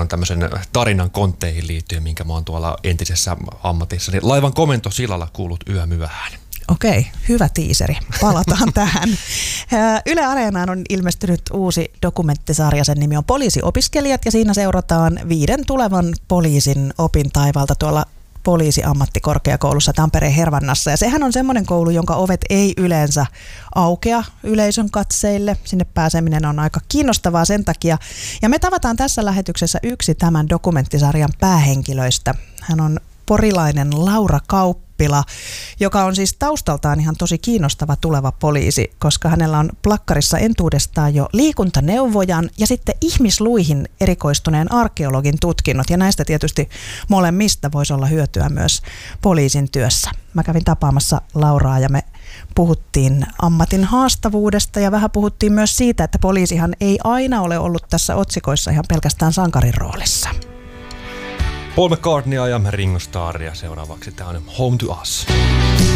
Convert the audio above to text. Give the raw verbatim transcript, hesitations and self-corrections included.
kerran tämmöisen tarinan kontteihin liittyen, minkä mä oon tuolla entisessä ammatissa. Niin laivan komento sillalla kuulut yömyöhään. Okei, hyvä tiiseri. Palataan tähän. Yle Areenaan on ilmestynyt uusi dokumenttisarja. Sen nimi on Poliisiopiskelijat ja siinä seurataan viiden tulevan poliisin opintaivalta tuolla poliisiammattikorkeakoulussa Tampereen Hervannassa. Ja sehän on semmoinen koulu, jonka ovet ei yleensä aukea yleisön katseille. Sinne pääseminen on aika kiinnostavaa sen takia. Ja me tavataan tässä lähetyksessä yksi tämän dokumenttisarjan päähenkilöistä. Hän on porilainen Laura Kauppila, joka on siis taustaltaan ihan tosi kiinnostava tuleva poliisi, koska hänellä on plakkarissa entuudestaan jo liikuntaneuvojan ja sitten ihmisluihin erikoistuneen arkeologin tutkinnot. Ja näistä tietysti molemmista voisi olla hyötyä myös poliisin työssä. Mä kävin tapaamassa Lauraa ja me puhuttiin ammatin haastavuudesta ja vähän puhuttiin myös siitä, että poliisihan ei aina ole ollut tässä otsikoissa ihan pelkästään sankarin roolissa. Paul McCartneya ja Ringo Starria seuraavaksi. Tämä on Home to Us.